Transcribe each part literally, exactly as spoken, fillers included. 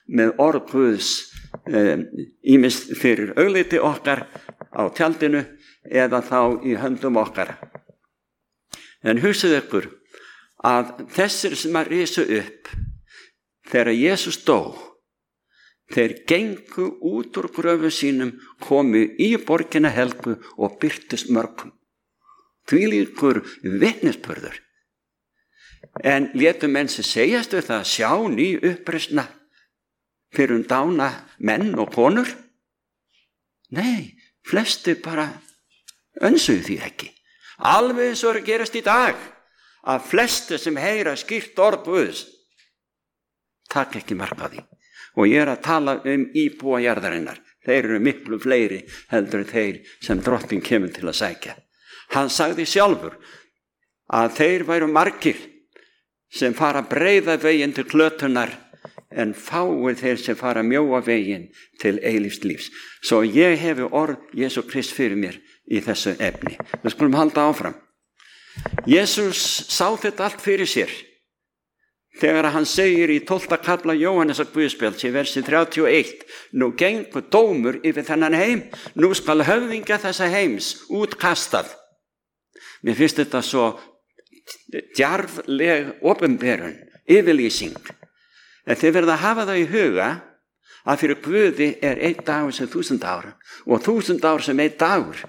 með orð Guðs ýmist um, fyrir augliti okkar á tjaldinu eða þá í höndum okkar. En hugsið ykkur að þessir sem að risu upp þegar Jesús dó, þeir gengu út úr gröfum sínum, komu í borgina helgu og birtust mörgum. Þvílíkur vitnisburður. En létu menn sem segjast við það, sjá ný uppreisna fyrir um dána menn og konur? Nei, flesti bara önsuðu því ekki. Alveg eins og er að gerast í dag, að flesti sem heyra skýrt orð Guðs takk ekki mark á því. Og ég er að tala um íbúa jarðarinnar. Þeir eru miklu fleiri heldur en þeir sem drottinn kemur til að sækja. Hann sagði sjálfur að þeir væru margir sem fara breiða veginn til glötunar en fáir þeir sem fara mjóa veginn til eilífs lífs. Svo ég hefi orð Jesú Krist fyrir mér í þessu efni. Við skulum halda áfram. Jesús sá þetta allt fyrir sér þegar hann segir í tólfta kafla Jóhannesar Guðspjalds í versi þrjátíu og eitt: Nú gengur dómur yfir þennan heim, nú skal höfðingja þessa heims útkastað. Mér finnst þetta svo djarfleg opinberun, yfirlýsing. En þið verða að hafa það í huga að fyrir Guði er einn dagur sem þúsund ár og þúsund ár sem einn dagur.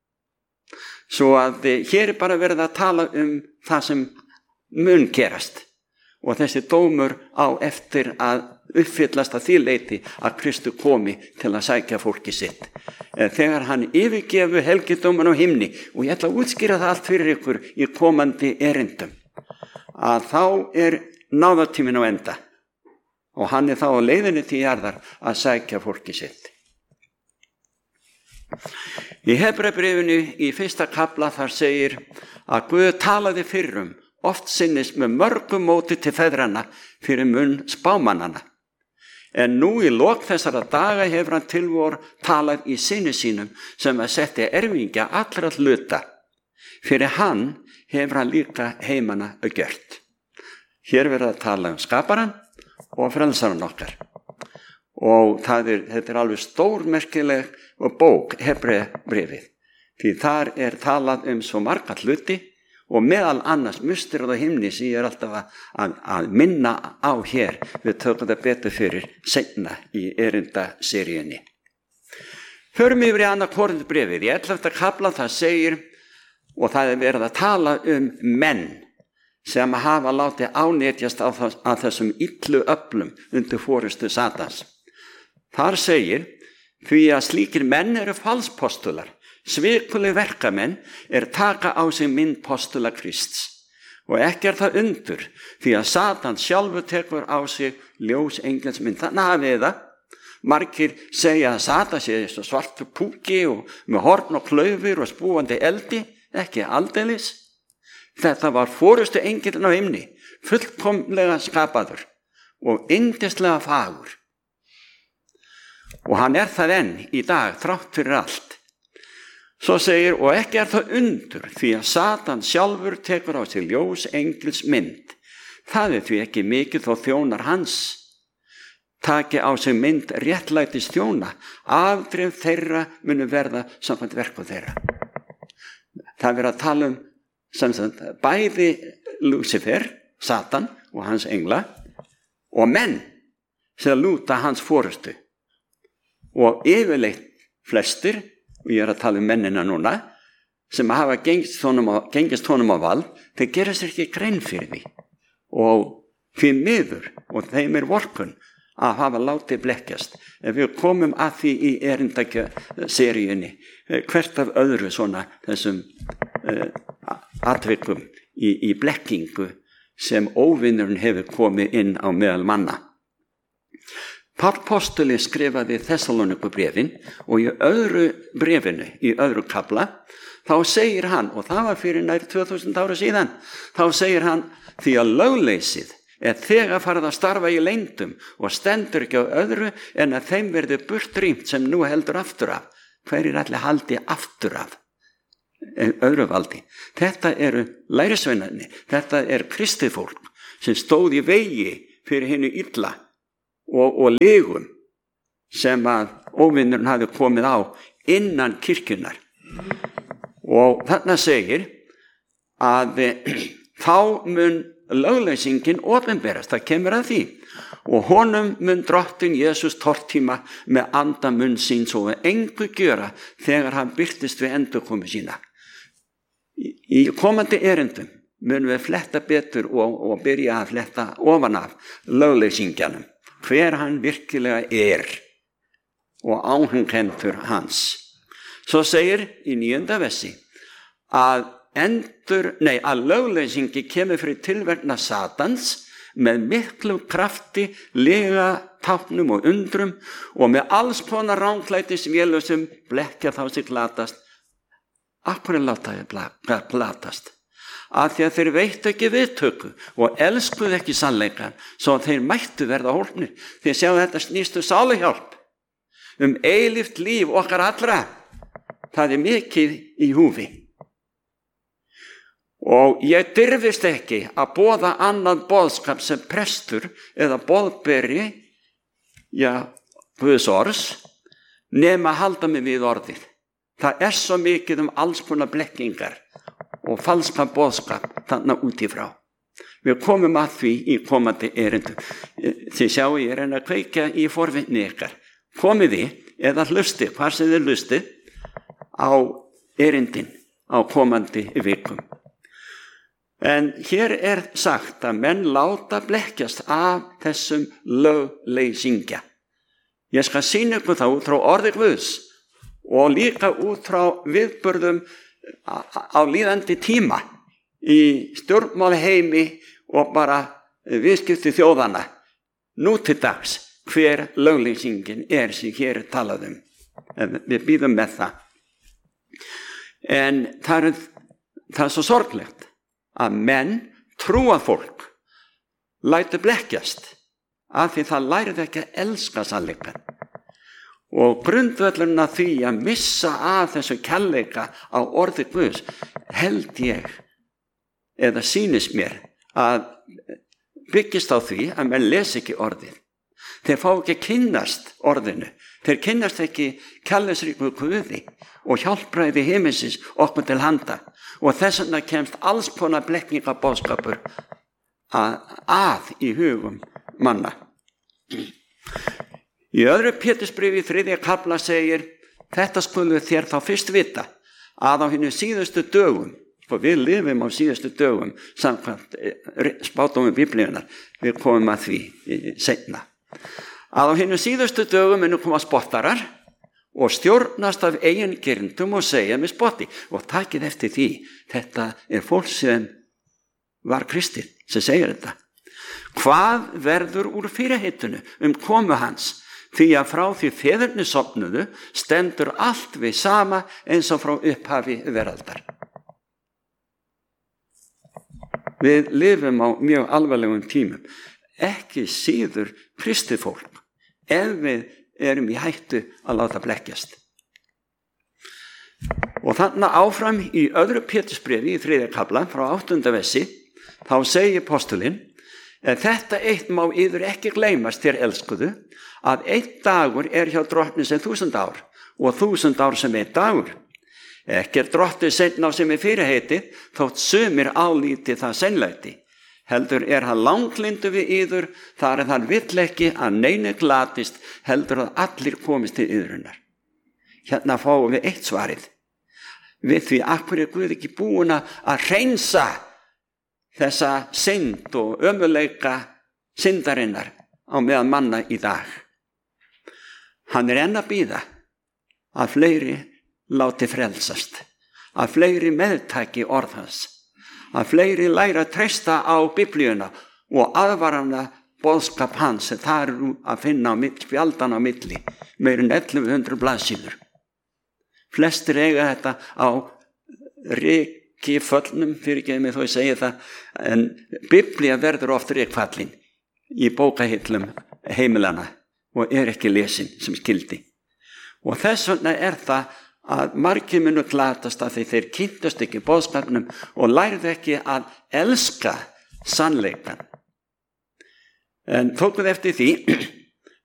Svo að hér er bara verið að tala um það sem mun gerast. Og þessi dómur á eftir að uppfyllast að því leyti að Kristur komi til að sækja fólki sitt. Þegar hann yfirgefu helgidóman á himni, og ég ætla að útskýra það allt fyrir ykkur í komandi erindum, að þá er náðartíminn á enda og hann er þá á leiðinni til jarðar að sækja fólki sitt. Í Hebreabréfinu í fyrsta kafla þar segir að Guð talaði fyrrum oft sinnis með mörgum móti til feðranna fyrir munn spámannana. En nú í lok þessara daga hefur hann til vor talað í syni sínum sem að setja erfingja allra hluta. Fyrir hann hefur hann líka heimana gjört. Hér verður að tala um skaparan og frelsaran okkar. Og það er, þetta er alveg stórmerkileg bók, Hebreabréfið. Því þar er talað um svo marga hluti og meðal annars musterið á himni sem ég er alltaf að, að, að minna á hér. Við tökum það betur fyrir seinna í erindaseríunni. Förum yfir í annað Korinthbréfið. Í ellefta kafla það segir, og það er verið að tala um menn sem hafa látið ánetjast á þessum illu öflum undir forystu Satans. Þar segir, því að slíkir menn eru falspostular, svikuleg verkamenn er taka á sig mynd postula Krists. Og ekki er það undur, því að Satan sjálfur tekur á sig ljós engelsmynd. Þannig hafið það. Margir segja að Satan sé svo svartur púki og með horn og klaufir og spúandi eldi, ekki aldeilis. Þetta var forystu engillinn á himni, fullkomlega skapaður og yndislega fagur. Og hann er það enn í dag, þrátt fyrir allt. Svo segir, og ekki er það undur, því að Satan sjálfur tekur á sig ljós engils mynd. Það er því ekki mikið þó þjónar hans taki á sig mynd réttlætis þjóna, afdrif þeirra munu verða samkvæmt verkum þeirra. Það verður að tala um sem sagt, bæði Lúsifer, Satan og hans engla og menn sem lúta hans forystu. Og yfirleitt flestir, og ég er að tala um mennina núna, sem hafa gengist honum á, gengist honum á vald, þeir gera sér ekki grein fyrir því. Og því miður, og þeim er vorkunn að hafa látið blekkjast. Ef við komum að því í erindaseríunni, hvert af öðru svona þessum uh, atvikum í, í blekkingu sem óvinnurinn hefur komið inn á meðal manna. Páll postuli skrifaði Þessaloníkubréfin og í öðru bréfinu, í öðru kafla, þá segir hann, og það var fyrir nær tvö þúsund ára síðan, þá segir hann, því að lögleysið er þegar farið að starfa í leyndum og stendur ekki á öðru en að þeim verði burtrýmt sem nú heldur aftur af. Hverjir allir haldi aftur af? Öðru valdi. Þetta eru lærisveinarnir, þetta er kristið fólk sem stóð í vegi fyrir hinnu illa og, og lygum sem að óvinnurinn hafi komið á innan kirkjunar. Og þarna segir að þá mun lögleysingin opinberast, það kemur að því, og honum mun drottinn Jesús tortíma með anda munn síns og engu gjöra þegar hann birtist við endurkomu sína. Í, í komandi erindum mun við fletta betur og, og byrja að fletta ofan af lögleysingjanum, hver hann virkilega er og áhenghentur hans. Svo segir í níunda versi að endur, nei, að lögleysingi kemur fyrir tilverkna Satans með miklu krafti, lega táknum og undrum og með alls konar ránglætis vélusum blekkja þá sig glatast. Akkur er láta ég glatast? Að því að þeir veitu ekki viðtöku og elskuðu ekki sannleikann, svo að þeir mættu verða hólpnir. Þeir sjáu þetta snýstu sáluhjálp um eilíft líf okkar allra. Það er mikið í húfi. Og ég dirfist ekki að boða annað boðskap sem prestur eða boðberi, já, Guðs orðs, nema að halda mig við orðið. Það er svo mikið um alls konar blekkingar og falska boðskap þarna út í frá. Við komum að því í komandi erindum. Þið sjáu, ég er að kveikja í forvitni ykkar. Komið þið eða hlustið, hvað sem þið hlustið, á erindin á komandi vikum. En hér er sagt að menn láta blekkjast af þessum lögleysingja. Ég skal sýna ykkur það út frá orði Guðs og líka út frá viðburðum á líðandi tíma í stjórnmálaheimi og bara viðskipti þjóðana. Nú til dags hver lögleysingin er sem hér er talað um. Við bíðum með það. En það er, það er svo sorglegt að menn trúa fólk lætu blekkjast af því það lærið ekki að elska sannleikann. Og grundvöllurinn að því að missa af þessu kærleika á orði Guðs held ég, eða sýnist mér, að byggist á því að menn les ekki orðið. Þeir fá ekki kynnast orðinu. Þeir kynnast ekki kærleiksríku Guði og hjálpræði himinsins okkur til handa. Og þess vegna kemst alls konar blekkingabóðskapur að, að í hugum manna. Í öðru Pétursbréfi í þriðja kafla segir, þetta skulu þér þá fyrst vita að á hinum síðustu dögum, og við lifum á síðustu dögum samkvæmt spádómi Biblíunnar, við komum að því seinna, að á hinum síðustu dögum munu koma spottarar og stjórnast af eigin girndum og segja með spotti, og takið eftir því, þetta er fólk sem var kristið sem segir þetta. Hvað verður úr fyrirheitinu um komu hans? Því að frá því feðurnir sofnuðu stendur allt við sama eins og frá upphafi veraldar. Við lifum á mjög alvarlegum tímum, ekki síður kristið fólk, ef við erum í hættu að láta blekkjast. Og þarna áfram í öðru Pétursbréfi í þriðja kafla frá áttunda versi, þá segir postulinn, en þetta eitt má yður ekki gleymast þér elskuðu, að einn dagur er hjá drottni sem þúsund ár og þúsund ár sem einn dagur. Ekki er drottið seinna á sem er fyrirheiti, þótt sumir álíti það seinlæti. Heldur er hann langlindu við yður, þar er hann vill ekki að neinu glatist, heldur að allir komist til yðrunar. Hérna fáum við eitt svarið. Við því akkur er Guð ekki búin að hreinsa þessa synd og ömuleika syndarinnar á meðan manna í dag. Hann er enn að bíða að fleiri láti frelsast, að fleiri meðtaki orð hans, að fleiri læra að treysta á Biblíuna og aðvarana boðskap hans sem það eru að finna á spjaldan á milli, meir en ellefu hundruð blaðsíður. Flestir eiga þetta á rykföllnum, fyrir ekki með þó ég segi það, en Biblía verður oft rykfallin í bókahillum heimilana og er ekki lesin sem skildi. Og þess vegna er það að margir munu glatast að þeir kynntust ekki boðskapnum og lærðu ekki að elska sannleikan. En tókuð eftir því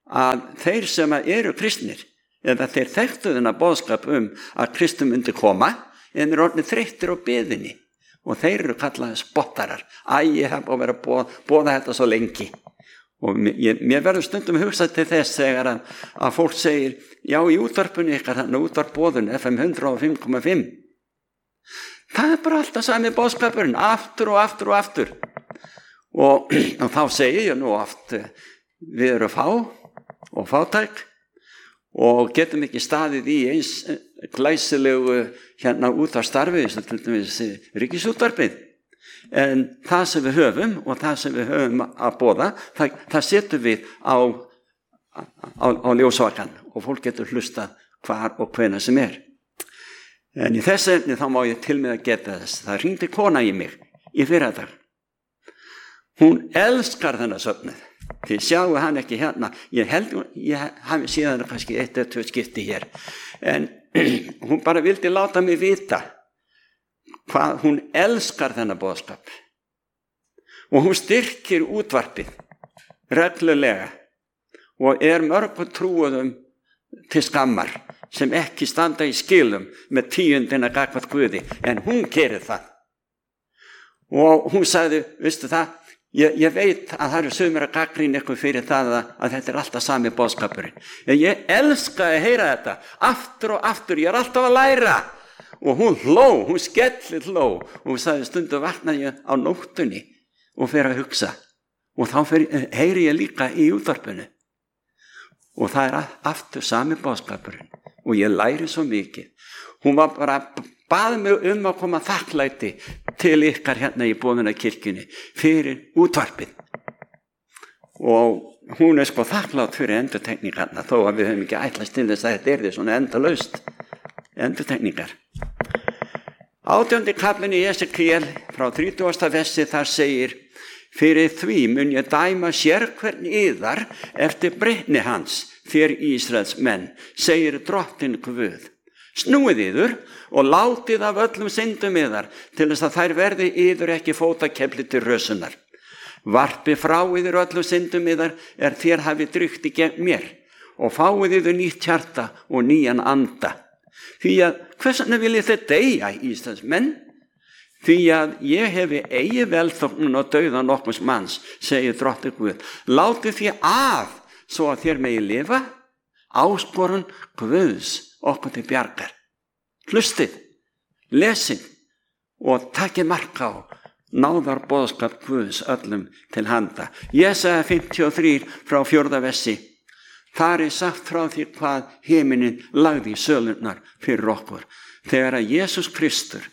að þeir sem eru kristnir, eða þeir þekktu þennan boðskap um að Kristur myndi koma, en er orðnir þreyttir á biðinni og þeir eru kallaði spottarar. Æ, ég hef búið að vera að boða, boða þetta svo lengi. Og mér, mér verður stundum hugsað til þess þegar að, að fólk segir, já, í útvarpunni ykkar, þannig útvarpboðun F M hundrað og fimm komma fimm. Það er bara alltaf sami boðskapurinn, aftur og aftur og aftur. Og, og þá segir ég nú oft, við erum fá og fátæk og getum ekki staðið í eins glæsilegu hérna út af starfi, til dæmis ríkisútvarpið. En það sem við höfum og það sem við höfum að boða, það, það setur við á, á, á ljósvakan og fólk getur hlusta hvar og hvenær sem er. En í þessu efni þá má ég til með að geta þess. Það hringdi kona í mig í fyrradag. Hún elskar þennan söfnuð. Þið sjáu hann ekki hérna. Ég held, ég hafi síðan kannski eitt eða tvö skipti hér. En hún bara vildi láta mig vita hvað hún elskar þennan boðskap. Og hún styrkir útvarpið reglulega og er mörgum trúuðum til skammar sem ekki standa í skilum með tíundina gagnvart Guði, en hún gerir það. Og hún sagði, veistu það, Ég, ég veit að það eru sumir að gagnrýna ykkur fyrir það að, að þetta er alltaf sami boðskapurinn. En ég elska að heyra þetta, aftur og aftur, ég er alltaf að læra. Og hún hló, hún skellir hló, og hún sagði stundu vakna ég á nóttunni og fer að hugsa. Og þá fer, heyri ég líka í útvarpinu. Og það er aftur sami boðskapurinn, og ég læri svo mikið. Hún var bara bað mig um að koma þakklæti til ykkar hérna í Boðunarkirkjunni fyrir útvarpið. Og hún er sko þakklátt fyrir endurtekningarna, þó að við höfum ekki ætlast til þess að þetta er því svona endalaust endurtekningar. Átjándi kaflinn í Esekiel frá þrítugasta versi þar segir, fyrir því mun ég dæma sérhvern yðar eftir breytni hans, þér Ísraels menn, segir drottinn Guð. Snúið yður og látið af öllum syndum yðar til þess að þær verði yður ekki fótakefli til rösunar. Varpið frá yður öllum syndum yðar er þér hafið drygt í gegn mér og fáið yður nýtt hjarta og nýjan anda. Því að hvers vegna viljið þið deyja, Íslands menn? Því að ég hefi eigi velþóknun og dauða nokkurs manns, segir drottinn Guð. Látið því af svo að þér megi lifa, áskorun Guðs okkur til bjargar. Hlustið, lesið og takið mark á náðar boðskap Guðs öllum til handa. Jesaja fimmtíu og þrjú frá fjórða versi. Þar er sagt frá því hvað himinin lagði í sölurnar fyrir okkur. Þegar að Jesús Kristur,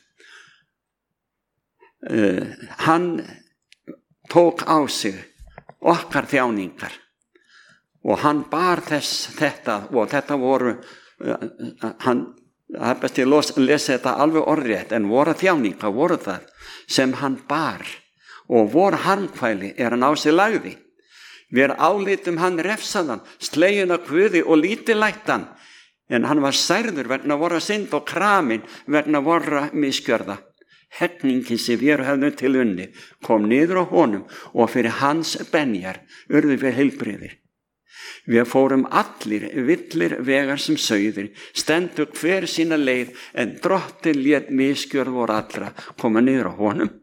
uh, hann tók á sig okkar þjáningar og hann bar þess þetta og þetta voru hann, það er best ég að lesa þetta alveg orðrétt, en voru þjáningar voru það sem hann bar og voru harmkvæli er hann á sig lagði. Við álítum hann refsaðan, slegin af Guði og lítillættan, en hann var særður vegna vorra synd og kramin vegna vorra misgjörða. Heggningin sem við höfðum til unni kom niður á honum og fyrir hans benjar urðu við heilbrigðir. Við fórum allir villir vegar sem sauðir, stendur hver sína leið, en drottinn lét misgjörð voru allra koma niður á honum.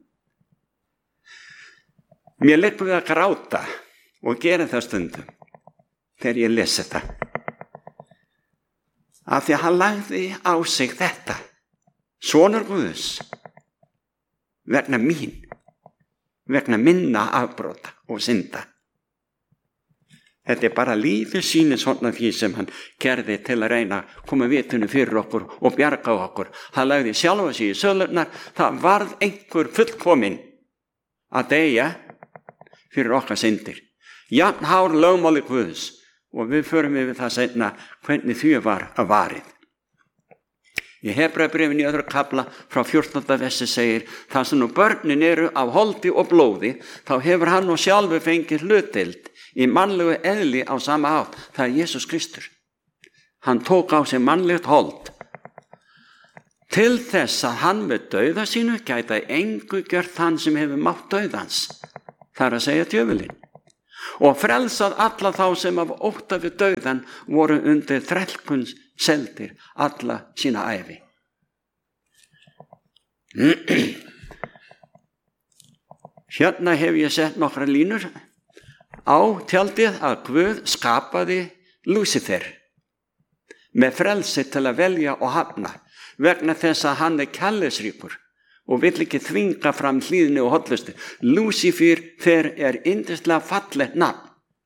Mér liggur við að gráta og gera það stundum þegar ég lesi þetta. Af því að hann lagði á sig þetta, sonur Guðs, vegna mín, vegna minna afbrota og synda. Þetta er bara lífið sýnir svona því sem hann gerði til að reyna að koma vitinu fyrir okkur og bjarga okkur. Hann lagði sjálfa sig í sölurnar, það varð einhver fullkominn að deyja fyrir okkar syndir. Jafn hár lögmáli Guðs, og við förum yfir það seinna hvernig því var að varið. Í Hebreabréfinu í öðru kafla frá fjórtánda versi segir, þar sem nú börnin eru af holdi og blóði, þá hefur hann og sjálfur fengið hlutdeild í mannlegu eðli á sama hátt. Það er Jesús Kristur. Hann tók á sig mannlegt hold til þess að hann með dauða sínu gæta engu gjört hann sem hefur mátt dauðans. Það er að segja djöfulinn. og frelsað alla þá sem af ótta við dauðan voru undir þrælkuns seldir alla sína ævi. Hérna hef ég sett nokkra línur á tjaldið að Guð skapaði Lúsifer með frelsi til að velja og hafna vegna þess að hann er kærleiksríkur og vill ekki þvinga fram hlýðni og hollustu. Lúsifer er yndislega fallegt nafn.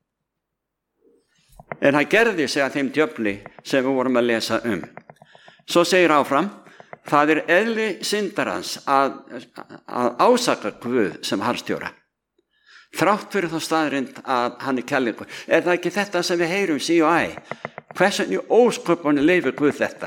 En það gerði sig að þeim djöfli sem við vorum að lesa um. Svo segir áfram, það er eðli syndarans að, að ásaka Guð sem harðstjóra. Þrátt fyrir þá staðrind að hann er kærleikur. Er það ekki þetta sem við heyrum sí og æ? Hversu ósköpunni leyfir Guð þetta?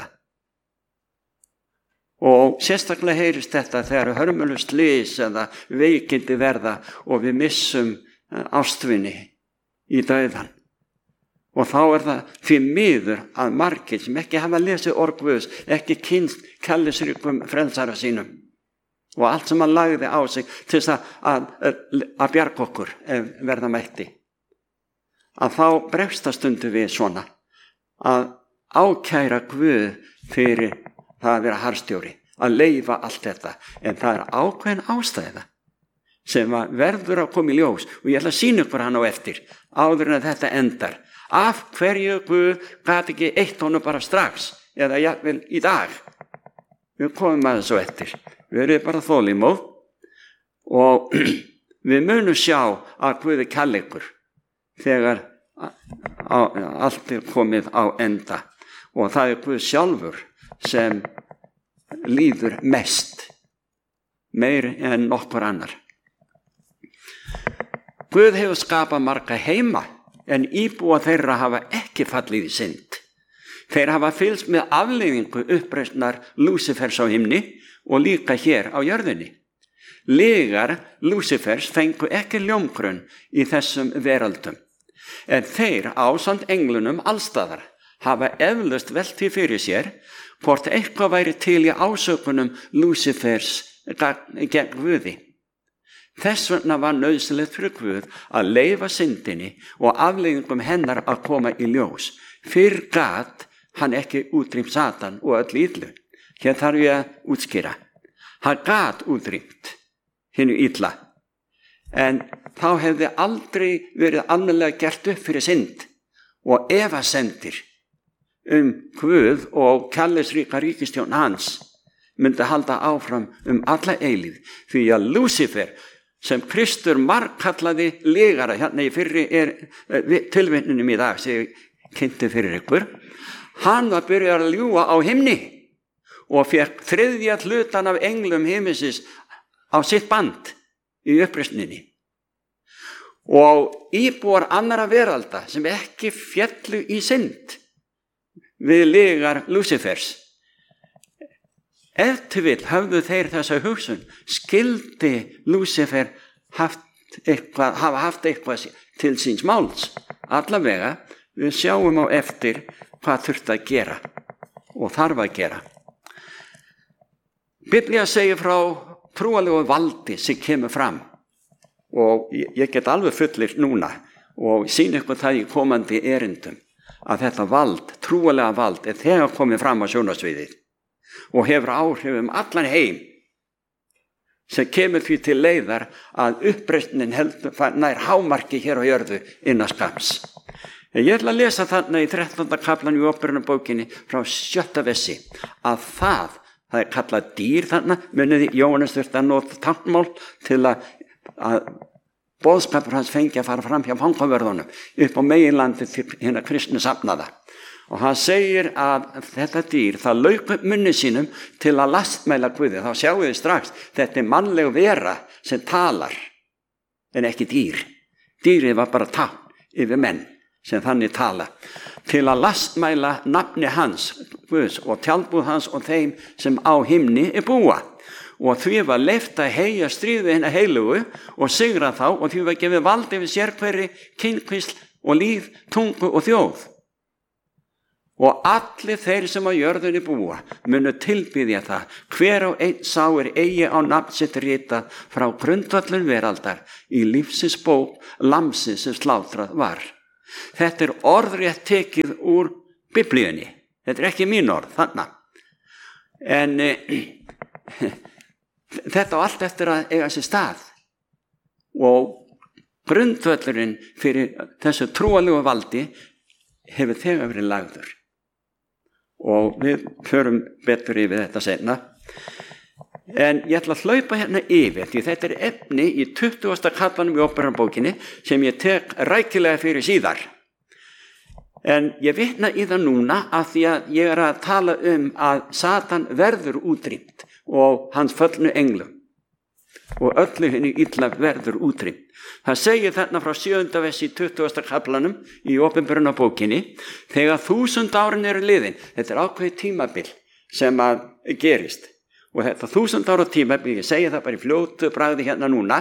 Og sérstaklega heyrist þetta þegar hörmulegu slys eða veikindi verða og við missum ástvini í dauðan. Og þá er það því miður að margir sem ekki hafa lesið orð Guðs, ekki kynnst kærleiksríkum frelsara sínum og allt sem hann lagði á sig til þess að, að, að bjarga okkur ef verða mætti. Að þá bregst það stundu við svona að ákæra Guð fyrir það að vera harðstjóri, að leyfa allt þetta, en það er ákveðin ástæða sem að verður að koma í ljós og ég ætla að sýna ykkur hann á eftir áður en að þetta endar. Af hverju Guð gat ekki eitt honum bara strax eða jafnvel í dag? Við komum að þessu eftir. Við erum bara þolinmóð og við munum sjá að Guð er kærleikur þegar á, allt er komið á enda og það er Guð sjálfur sem líður mest, meir en nokkur annar. Guð hefur skapað marga heima, en íbúa þeirra hafa ekki fallið í synd. Þeir hafa fylgst með afleiðingu uppreisnar Lúsifers á himni og líka hér á jörðinni. Lygar Lúsifers fengu ekki ljómgrunn í þessum veraldum, en þeir ásamt englunum allstaðar hafa eflaust velt því fyrir sér hvort eitthvað væri til í ásökunum Lúsifers gegn Guði. Þess vegna var nauðsynlegt fyrir Guð að leyfa syndinni og afleiðingum hennar að koma í ljós. Fyrr gat hann ekki útrýmt Satan og öll illu. Hér þarf ég að útskýra. Hann gat útrýmt hinu illa, en þá hefði aldrei verið almennilega gert upp fyrir synd og efasemdir um Guð og kærleiksríka ríkisstjórn hans myndi halda áfram um alla eilíð, því að Lúsifer sem Kristur margkallaði lygara, hérna í fyrri er tilvitnunum í dag sem ég kynnti fyrir ykkur, hann var byrjað að ljúga á himni og fekk þriðja hlutan af englum himmisins á sitt band í uppreisninni. Og íbúar annara veralda sem ekki féllu í synd við lygar Lúsifers. Ef til vill höfðu þeir þessa hugsun, skildi Lúsifer haft eitthvað, hafa haft eitthvað til síns máls. Allavega, við sjáum á eftir hvað þurfti að gera og þarf að gera. Biblía segir frá trúalegu valdi sem kemur fram og ég get alveg fullir núna og sýna ykkur það í komandi erindum að þetta vald, trúalega vald, er þegar komið fram á sjónarsviðið og hefur áhrif um allan heim sem kemur því til leiðar að uppreisnin heldur nær hámarki hér á jörðu innan skamms. Ég ætla að lesa þarna í þrettánda kaflan í Óperunarbókinni frá sjötta versi að það, það er kallað dýr þarna, muniði Jóhannes þurfti að nota táknmál til að, að boðskapur hans fengi að fara fram hjá fangavörðunum upp á meginlandi til hérna kristnu safnaða. Og hann segir að þetta dýr, það lauk upp munni sínum til að lastmæla Guði. Þá sjáum við strax, þetta er mannleg vera sem talar, en ekki dýr. Dýrið var bara tákn yfir menn sem þannig tala. Til að lastmæla nafni hans, Guðs, og tjaldbúð hans og þeim sem á himni er búa. Og því var leyft að heyja stríð við hina heilugu og sigra þá og því var gefið vald yfir sérhverri, kynkvísl og líf, tungu og þjóð. og allir þeir sem á jörðinni búa munu tilbiðja það, hver og einn sá er eigi á nafn sitt ritað frá grundvöllum veraldar í lífsins bók lamsins sem slátrað var. Þetta er orðrétt tekið úr Biblíunni. Þetta er ekki mín orð, þarna. En e, þetta á allt eftir að eiga sér stað. Og grundvöllurinn fyrir þessu trúalegu valdi hefur þegar verið lagður. Og við förum betur yfir þetta seinna. En ég ætla að hlaupa hérna yfir, því þetta er efni í tuttugasta kaflanum í Óperubókinni sem ég tek rækilega fyrir síðar. En ég vitna í það núna af því að ég er að tala um að Satan verður útrýmt og hans föllnu englum og öllu henni illa verður útrýmt. Það segir þarna frá sjöunda versi í tuttugasta kaflanum í Opinberunarbókinni, þegar þúsund árin eru liðin, þetta er ákveðið tímabil sem að gerist. Og þetta þúsund ára tímabil, ég segi það bara í fljótu bragði hérna núna,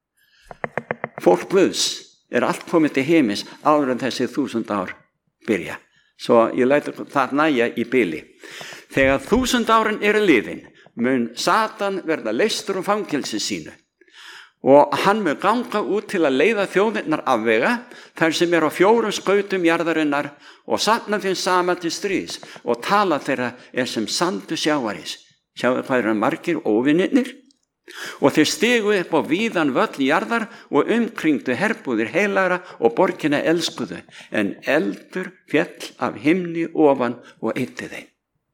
fólk Guðs er allt komið til heimis áður en þessi þúsund ár byrja. Svo ég lætur það næja í bili. Þegar þúsund árin eru liðin, mun Satan verða leystur úr fangelsi sínu. Og hann mun ganga út til að leiða þjóðirnar afvega þar sem er á fjórum skautum jarðarinnar og safna þeim saman til stríðs og tala þeirra er sem sandu sjávarís. Sjáðu hvað eru margir óvinnirnir? Og þeir stigu upp á víðan völl jarðar og umkringdu herbúðir heilagra og borgina elskuðu, en eldur féll af himni ofan og eitti þeim.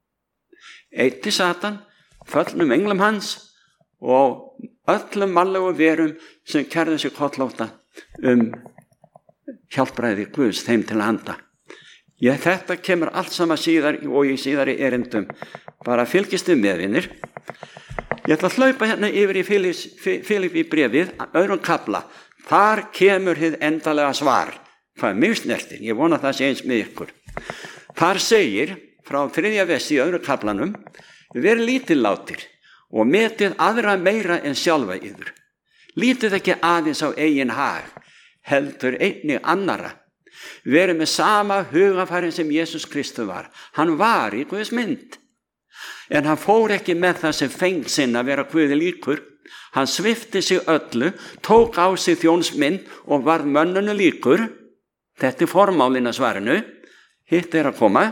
Eitti Satan, föllnum englum hans og öllum mannlegu verum sem kærðu sig kollótta um hjálpræði Guðs þeim til handa. Ég, þetta kemur allt saman síðar og í síðari erindum. Bara fylgist við meðvinir. Ég ætla að hlaupa hérna yfir í Filippí bréfið, öðrum kafla. Þar kemur hið endalega svar. Hvað mig snertir, ég vona það sé eins með ykkur. Þar segir frá þriðja versi í öðrum kaflanum, verið lítillátir og metið aðra meira en sjálfa yður. Lítið ekki aðeins á eigin hag, heldur einnig annara. Verið með sama hugafærin sem Jesús Kristur var. Hann var í Guðs mynd. En hann fór ekki með það sem feng sinn að vera Guði líkur. Hann svipti sig öllu, tók á sig þjónsmynd og varð mönnunu líkur. Þetta er formálinn að svarinu. Hitt er að koma.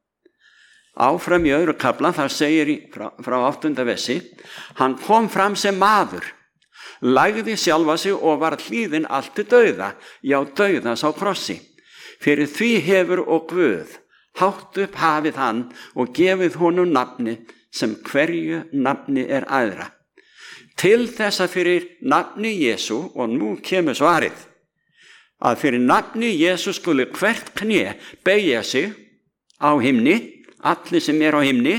Áfram í öðru kafla, þar segir í, frá, frá áttunda versi, hann kom fram sem maður, lagði sjálfa sig og var hlýðinn allt til dauða, já dauðans á krossi. Fyrir því hefur og Guð hátt upp hafið hann og gefið honum nafni sem hverju nafni er æðra. Til þess að fyrir nafni Jesú, og nú kemur svarið, að fyrir nafni Jesú skuli hvert kné beygja sig á himni, allir sem er á himni,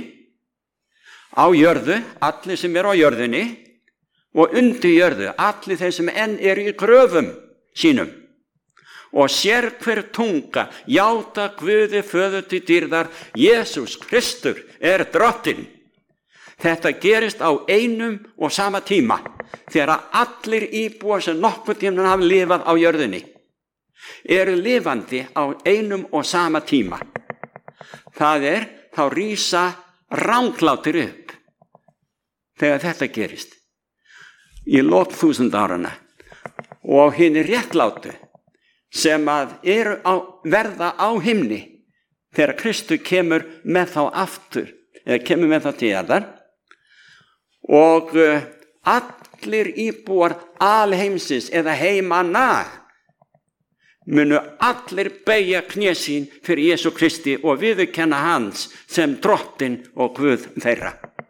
á jörðu, allir sem er á jörðinni og undir jörðu, allir þeir sem enn er í gröfum sínum. Og sér hver tunga, játa Guði föður til dýrðar, Jesús Kristur er drottinn. Þetta gerist á einum og sama tíma, þegar allir íbúar sem nokkuð tíma hafa lifað á jörðinni eru lifandi á einum og sama tíma. Það er, þá rísa ranglátir upp þegar þetta gerist í lok þúsund árana og hinn er réttlátu sem að eru á, verða á himni þegar Kristur kemur með þá aftur eða kemur með þá til jarðar og uh, allir íbúar alheimsins eða heimanna munu allir beygja kné sín fyrir Jesú Kristi og viðurkenna hans sem drottinn og Guð þeirra.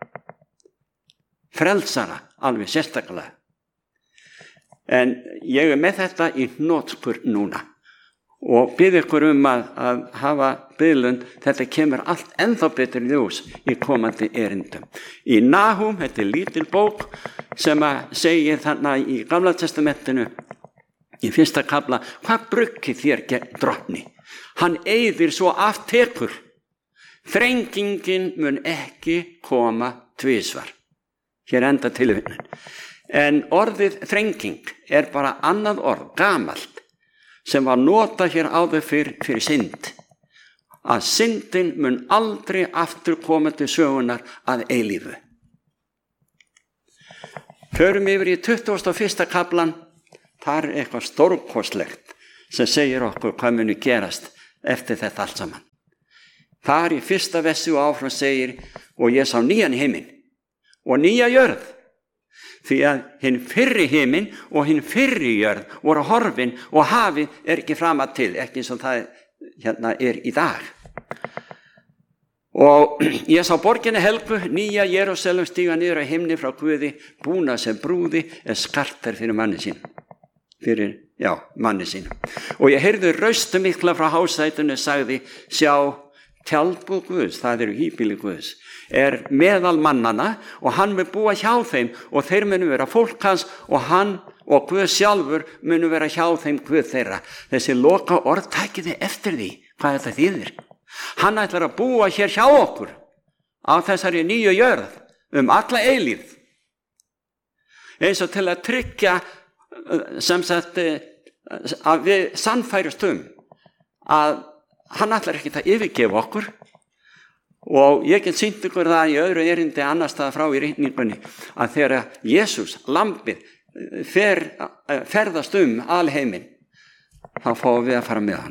Frelsara, alveg sérstaklega. En ég er með þetta í hnotskur núna og bið ykkur um að, að hafa biðlund, þetta kemur allt ennþá betur ljós í komandi erindum. Í Nahum, þetta er lítil bók sem að segja þarna í Gamla testamentinu, í fyrsta kafla, hvað bruggið þér gegn drottni? Hann eyðir svo aftekur. Þrengingin mun ekki koma tvisvar. Hér enda tilvitnun. En orðið þrenging er bara annað orð, gamalt, sem var notað hér áður fyrir, fyrir synd. að syndin mun aldrei aftur koma til sögunar að eilífu. Förum yfir í tuttugasta og fyrsta kaflan, þar er eitthvað stórkostlegt sem segir okkur hvað muni gerast eftir þetta allt saman. Þar í fyrsta versi og áfram segir, og ég sá nýjan himinn og nýja jörð, því að hinn fyrri himinn og hinn fyrri jörð voru horfin og hafið er ekki framað til, ekki eins og það hérna er í dag. Og ég sá borginni helgu, nýja Jerúsalem stíga niður á himni frá Guði, búna sem brúði er skartar fyrir manni sín. Fyrir, já, manni sín. Og ég heyrði raustu mikla frá hásætinu, sagði, sjá, tjaldbúð Guðs, það eru híbýli Guðs, er meðal mannana og hann mun búa hjá þeim og þeir munu vera fólk hans og hann og Guð sjálfur munu vera hjá þeim Guð þeirra. Þessi loka orð takiði eftir því, hvað þetta þýðir. Hann ætlar að búa hér hjá okkur á þessari nýju jörð um alla eilífð. Eins og til að tryggja sem sagt að við sannfærust um að hann ætlar ekki að yfirgefa okkur og ég get sýnt ykkur það í öðru erindi annars staðar frá í ritningunni að þegar Jesús, lambið, fer, ferðast um alheiminn, þá fáum við að fara með hann.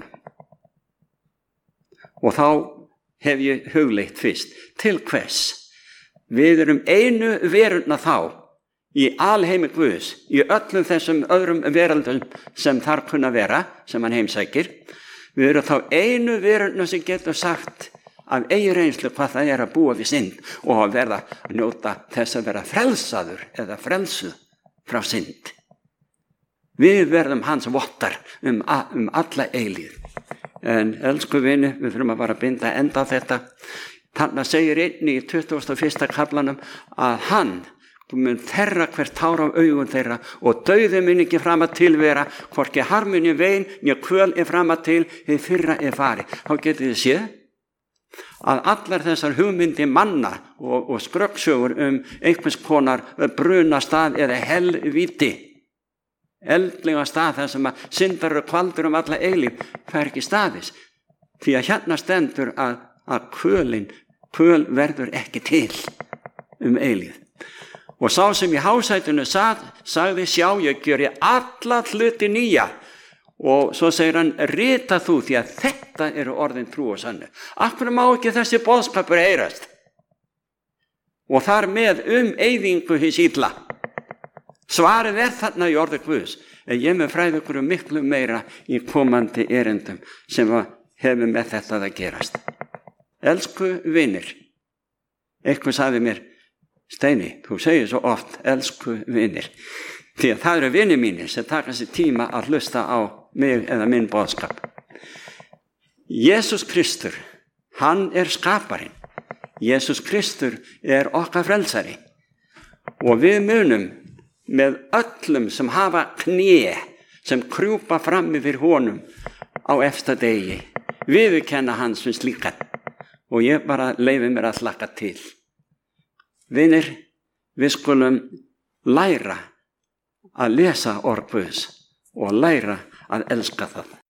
Og þá hef ég hugleitt fyrst, til hvers? Við erum einu veruna þá í alheimi Guðs, í öllum þessum öðrum veraldum sem þar kunna vera, sem hann heimsækir. Við erum þá einu veruna sem getur sagt af eigi reynslu hvað það er að búa við synd og að verða að njóta þess að vera frelsaður eða frelsuð frá synd. Við verðum hans vottar um, um alla eilíð. En elsku vini, við þurfum að bara binda enda á þetta. Þannig segir einnig í tuttugasta og fyrsta kaflanum að hann mun þerra hvert tár af augum þeirra og dauði mun ekki fram að tilvera, hvorki harmunni vein, né kvöl er fram að til, hið fyrra er farið. Þá getið þið séð að allar þessar hugmyndi manna og, og skröggsögur um einhvers konar bruna stað eða helvíti, eldlega stað þar sem að syndar og kvaldur um alla eilíf, það er ekki staðis. Því að hérna stendur að, að kvölin, kvöl verður ekki til um eilíf. Og sá sem í hásætinu sað, sagði, sjá, ég gjöri alla hluti nýja. Og svo segir hann, rita þú því að þetta eru orðin trú og sannu. Akkur má ekki þessi boðskapur heyrast? Og þar með um eyðingu hins illa. Svarið er þarna í orði Guðs. En ég með fræði ykkur um miklu meira í komandi erindum sem hefur með þetta að gerast. Elsku vinir, eitthvað sagði mér, Steini, þú segir svo oft, elsku vinir, því að það eru vinir mínir sem taka sér tíma að hlusta á mig eða minn boðskap. Jesús Kristur, hann er skaparinn. Jesús Kristur er okkar frelsari. Og við munum með öllum sem hafa kné, sem krjúpa frammi fyrir honum á efsta degi, viðurkenna hans sem slíkan. Og ég bara leyfi mér að hlakka til. Vinir, við skulum læra að lesa orð Guðs og læra að elska það.